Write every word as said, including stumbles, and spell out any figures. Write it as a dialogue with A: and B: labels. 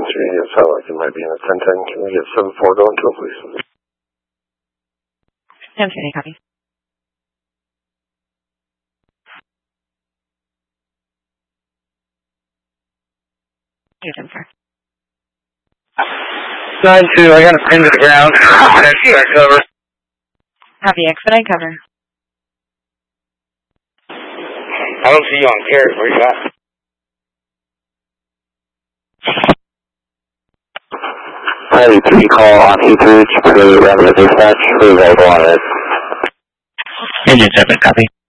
A: three, it sounds like it might be in a ten ten. Can we get seven four going to it, please?
B: ten ten, copy. You're done, sir.
C: nine two, I got a pin to the ground. Expedite cover.
B: Copy, expedite cover.
C: I don't see you on carrier. Where you at?
D: Heavy three call on Heath Ridge for the dispatch for available on it.
E: Engine seven, copy.